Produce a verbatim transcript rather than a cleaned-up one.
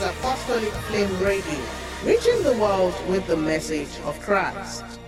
Apostolic Flame Radio, reaching the world with the message of Christ.